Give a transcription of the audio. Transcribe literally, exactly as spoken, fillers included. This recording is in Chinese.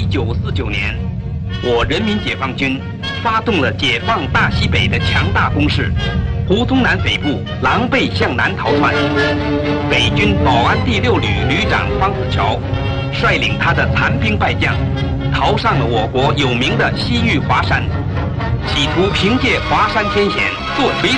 一九四九年，我人民解放军发动了解放大西北的强大攻势，胡宗南匪部狼狈向南逃窜。北军保安第六旅旅长方子乔率领他的残兵败将，逃上了我国有名的西域华山，企图凭借华山天险坐锤